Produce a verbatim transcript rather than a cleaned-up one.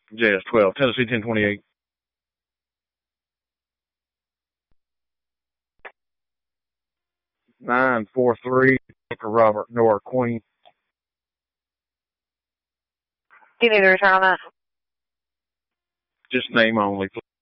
J S twelve, Tennessee ten twenty-eight. nine four three, Robert, Nora Queen. Do you need to return on that? Just name only, please.